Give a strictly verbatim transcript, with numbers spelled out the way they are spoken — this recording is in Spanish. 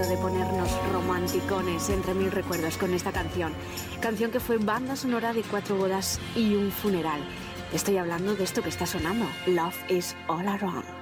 momento de ponernos romanticones entre mil recuerdos con esta canción. Canción que fue banda sonora de cuatro bodas y un funeral. Estoy hablando de esto que está sonando, Love is All Around.